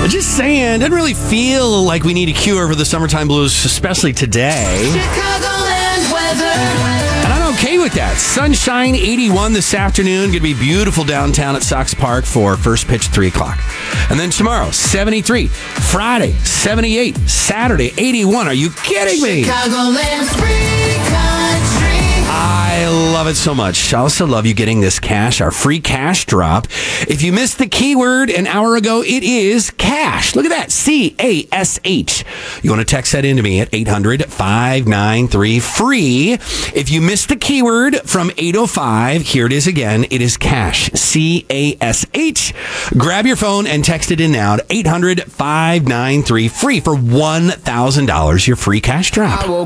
I'm just saying, doesn't really feel like we need a cure for the summertime blues, especially today. Chicagoland weather. And I'm okay with that. Sunshine, 81 this afternoon. Going to be beautiful downtown at Sox Park for first pitch, 3 o'clock. And then tomorrow, 73. Friday, 78. Saturday, 81. Are you kidding me? Chicagoland free country. I love it so much. I also love you getting this cash, our free cash drop. If you missed the keyword an hour ago, it is cash. Look at that. C-A-S-H. You want to text that into me at 800-593-FREE. If you missed the keyword from 8:05, here it is again. It is cash. C-A-S-H. Grab your phone and text it in now to 800-593-FREE for $1,000, your free cash drop.